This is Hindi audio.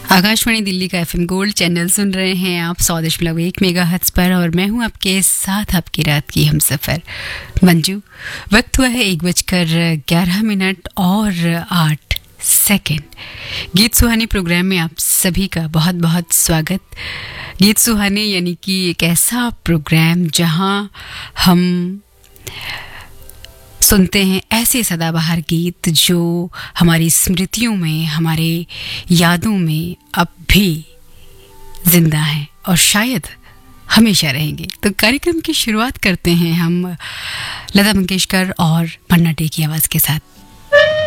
आकाशवाणी दिल्ली का एफएम गोल्ड चैनल सुन रहे हैं आप 100.1 मेगाहर्ट्ज़ पर और मैं हूं आपके साथ आपकी रात की हमसफर मंजू। वक्त हुआ है 1:11 और 8 सेकंड। गीत सुहानी प्रोग्राम में आप सभी का बहुत बहुत स्वागत। गीत सुहानी यानी कि एक ऐसा प्रोग्राम जहां हम सुनते हैं ऐसे सदाबहार गीत जो हमारी स्मृतियों में, हमारे यादों में अब भी जिंदा हैं और शायद हमेशा रहेंगे। तो कार्यक्रम की शुरुआत करते हैं हम लता मंगेशकर और मन्ना डे की आवाज़ के साथ।